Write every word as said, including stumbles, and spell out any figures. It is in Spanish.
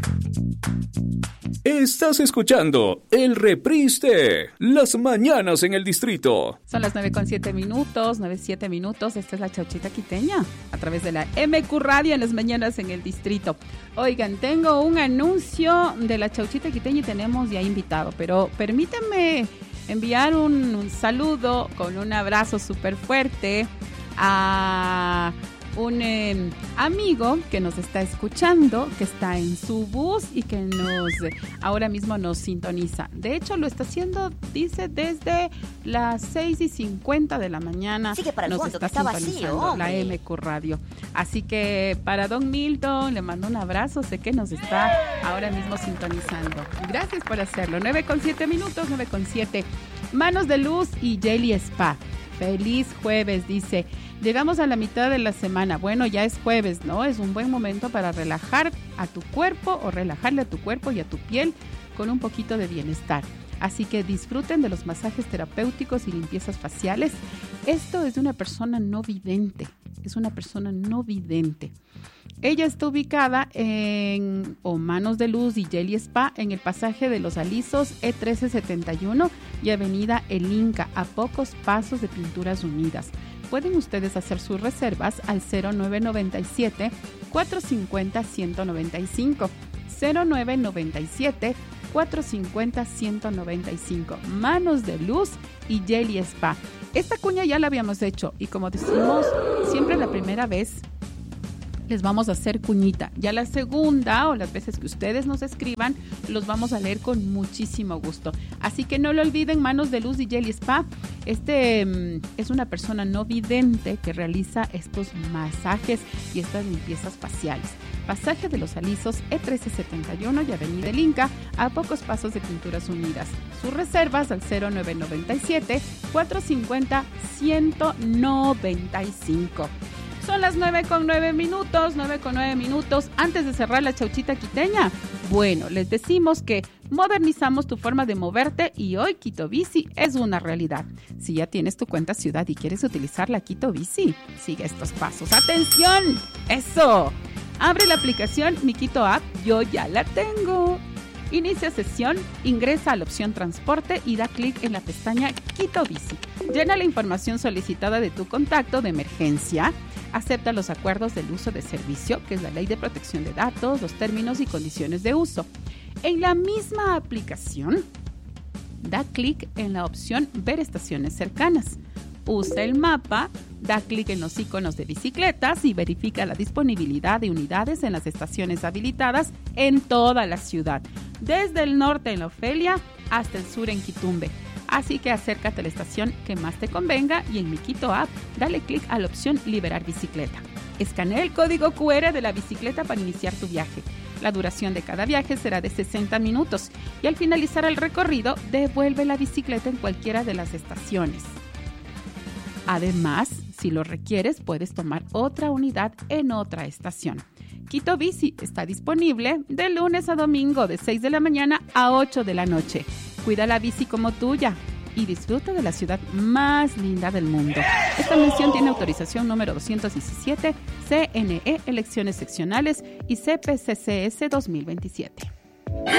Estás escuchando el reprise de Las Mañanas en el Distrito. Son las nueve con siete minutos, nueve siete minutos. Esta es la Chauchita Quiteña a través de la M Q Radio en Las Mañanas en el Distrito. Oigan, tengo un anuncio de la Chauchita Quiteña y tenemos ya invitado, pero permítanme enviar un, un saludo con un abrazo súper fuerte a un eh, amigo que nos está escuchando, que está en su bus y que nos eh, ahora mismo nos sintoniza. De hecho, lo está haciendo, dice, desde las seis y cincuenta de la mañana. Sí, que para el nos fondo, está que está sintonizando vacío, la M Q Radio. Así que para don Milton le mando un abrazo, sé que nos está ahora mismo sintonizando. Gracias por hacerlo. nueve con siete minutos, nueve con siete. Manos de Luz y Jelly Spa. Feliz jueves, dice. Llegamos a la mitad de la semana. Bueno, ya es jueves, ¿no? Es un buen momento para relajar a tu cuerpo o relajarle a tu cuerpo y a tu piel con un poquito de bienestar. Así que disfruten de los masajes terapéuticos y limpiezas faciales. Esto es de una persona no vidente. Es una persona no vidente. Ella está ubicada en o Manos de Luz y Jelly Spa en el pasaje de Los Alisos E trece setenta y uno y Avenida El Inca, a pocos pasos de Pinturas Unidas. Pueden ustedes hacer sus reservas al cero nueve nueve siete, cuatro cinco cero, uno nueve cinco, cero nueve nueve siete, cuatro cinco cero, uno nueve cinco. Manos de Luz y Jelly Spa. Esta cuña ya la habíamos hecho y como decimos siempre la primera vez les vamos a hacer cuñita. Ya la segunda o las veces que ustedes nos escriban, los vamos a leer con muchísimo gusto. Así que no lo olviden, Manos de Luz y Jelly Spa. Este um, es una persona no vidente que realiza estos masajes y estas limpiezas faciales. Pasaje de Los Alisos E trece setenta y uno y Avenida El Inca, a pocos pasos de Pinturas Unidas. Sus reservas al cero nueve nueve siete, cuatro cinco cero, uno nueve cinco. Son las nueve con nueve minutos, nueve con nueve minutos. Antes de cerrar la Chauchita Quiteña, bueno, les decimos que modernizamos tu forma de moverte y hoy Quito Bici es una realidad. Si ya tienes tu cuenta ciudad y quieres utilizar la Quito Bici, sigue estos pasos. ¡Atención! ¡Eso! Abre la aplicación Mi Quito App, yo ya la tengo. Inicia sesión, ingresa a la opción transporte y da clic en la pestaña Quito Bici. Llena la información solicitada de tu contacto de emergencia. Acepta los acuerdos del uso de servicio, que es la Ley de Protección de Datos, los términos y condiciones de uso. En la misma aplicación, da clic en la opción Ver estaciones cercanas. Usa el mapa, da clic en los iconos de bicicletas y verifica la disponibilidad de unidades en las estaciones habilitadas en toda la ciudad, desde el norte en la Ofelia hasta el sur en Quitumbe. Así que acércate a la estación que más te convenga y en Mi Quito App dale clic a la opción Liberar bicicleta. Escanea el código cu erre de la bicicleta para iniciar tu viaje. La duración de cada viaje será de sesenta minutos y al finalizar el recorrido devuelve la bicicleta en cualquiera de las estaciones. Además, si lo requieres, puedes tomar otra unidad en otra estación. Quito Bici está disponible de lunes a domingo de seis de la mañana a ocho de la noche. Cuida la bici como tuya y disfruta de la ciudad más linda del mundo. Esta mención tiene autorización número doscientos diecisiete, C N E Elecciones Seccionales y C P C C S dos mil veintisiete.